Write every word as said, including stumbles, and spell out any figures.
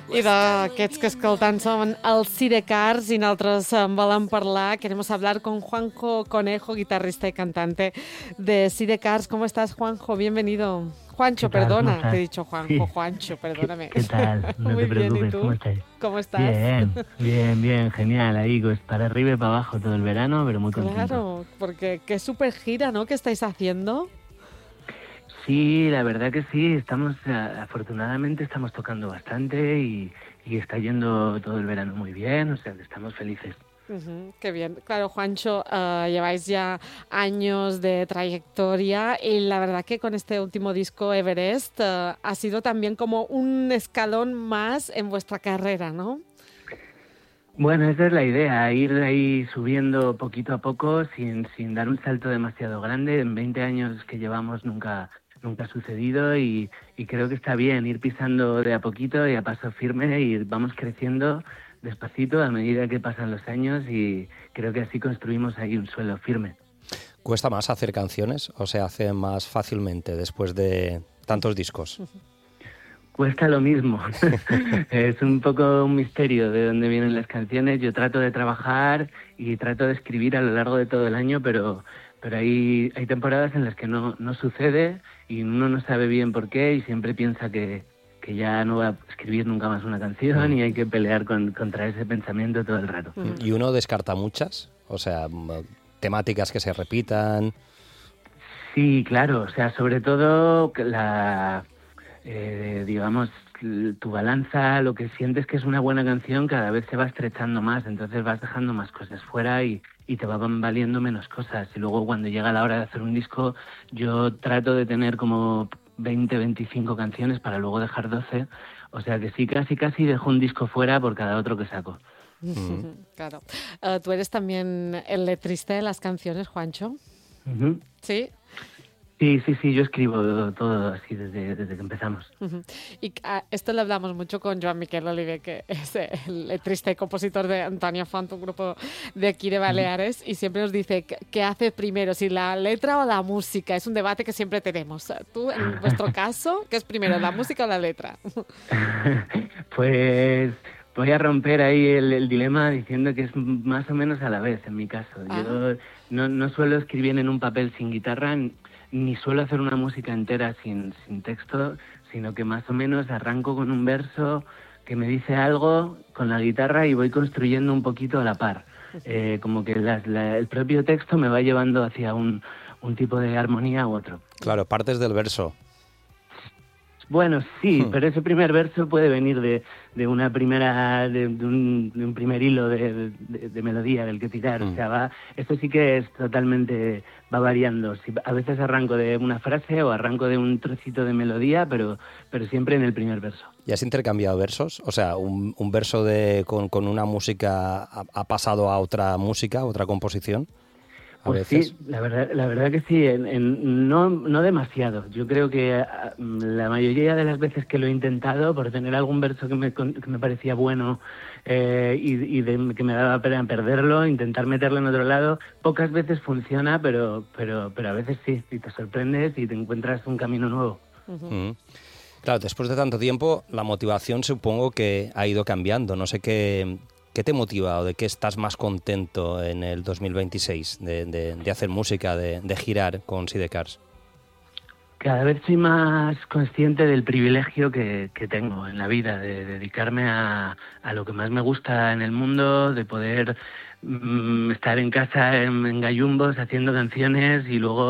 I d'aquests que escoltant són els Sidecars i nosaltres en volem parlar. Queremos hablar con Juanjo Conejo, guitarrista y cantante de Sidecars. ¿Cómo estás, Juanjo? Bienvenido. Juancho, perdona, te he dicho Juanjo, sí. Juancho, perdóname. ¿Qué, qué tal? No Muy te preocupes, bien, ¿y tú? ¿cómo estás? ¿Cómo estás? Bien, bien, bien, genial. Ahí pues para arriba y para abajo todo el verano, pero muy contento. Claro, porque qué súper gira, ¿no?, que estáis haciendo. Sí, la verdad que sí, estamos, afortunadamente estamos tocando bastante y, y está yendo todo el verano muy bien, o sea, estamos felices. Uh-huh, qué bien. Claro, Juancho, uh, lleváis ya años de trayectoria y la verdad que con este último disco, Everest, uh, ha sido también como un escalón más en vuestra carrera, ¿no? Bueno, esa es la idea, ir ahí subiendo poquito a poco sin, sin dar un salto demasiado grande. En veinte años que llevamos nunca, nunca ha sucedido y, y creo que está bien ir pisando de a poquito y a paso firme y vamos creciendo despacito a medida que pasan los años y creo que así construimos ahí un suelo firme. ¿Cuesta más hacer canciones o se hace más fácilmente después de tantos discos? Cuesta lo mismo. Es un poco un misterio de dónde vienen las canciones. Yo trato de trabajar y trato de escribir a lo largo de todo el año, pero, pero hay, hay temporadas en las que no, no sucede y uno no sabe bien por qué y siempre piensa que, que ya no va a escribir nunca más una canción y hay que pelear con, contra ese pensamiento todo el rato. ¿Y uno descarta muchas? O sea, temáticas que se repitan. Sí, claro. O sea, sobre todo la... Eh, digamos, tu balanza, lo que sientes que es una buena canción, cada vez se va estrechando más, entonces vas dejando más cosas fuera y, y te van valiendo menos cosas. Y luego cuando llega la hora de hacer un disco, yo trato de tener como veinte, veinticinco canciones para luego dejar doce. O sea que sí, casi casi dejo un disco fuera por cada otro que saco. Mm. Claro. Uh, ¿Tú eres también el letrista de las canciones, Juancho? Uh-huh. Sí. Sí, sí, sí, yo escribo todo así desde, desde que empezamos. Uh-huh. Y uh, esto lo hablamos mucho con Joan Miquel Oliver, que es el letrista y compositor de Antonio Font, un grupo de aquí de Baleares, uh-huh. y siempre nos dice qué hace primero, si la letra o la música. Es un debate que siempre tenemos. Tú, en vuestro caso, ¿qué es primero, la música o la letra? Pues voy a romper ahí el, el dilema diciendo que es más o menos a la vez, en mi caso. Ah. Yo no, no suelo escribir en un papel sin guitarra, ni suelo hacer una música entera sin, sin texto, sino que más o menos arranco con un verso que me dice algo con la guitarra y voy construyendo un poquito a la par. Eh, como que la, la, el propio texto me va llevando hacia un, un tipo de armonía u otro. Claro, partes del verso. Bueno, sí, hmm. pero ese primer verso puede venir de, de una primera, de, de, un, de un primer hilo de, de, de melodía del que tirar. Hmm. O sea, va, esto sí que es totalmente, va variando. Si, a veces arranco de una frase o arranco de un trocito de melodía, pero, pero siempre en el primer verso. ¿Y has intercambiado versos? O sea, un, un verso de con, con una música ha, ha pasado a otra música, a otra composición. Pues sí, la verdad, la verdad que sí, en, en, no, no demasiado. Yo creo que la mayoría de las veces que lo he intentado, por tener algún verso que me, que me parecía bueno eh, y, y de, que me daba pena perderlo, intentar meterlo en otro lado, pocas veces funciona, pero, pero, pero a veces sí, y te sorprendes y te encuentras un camino nuevo. Uh-huh. Mm. Claro, después de tanto tiempo, la motivación supongo que ha ido cambiando. No sé qué... ¿Qué te motiva o de qué estás más contento en el dos mil veintiséis de, de, de hacer música, de, de girar con Sidecars? Cada vez soy más consciente del privilegio que, que tengo en la vida, de dedicarme a, a lo que más me gusta en el mundo, de poder mm, estar en casa en, en gallumbos haciendo canciones y luego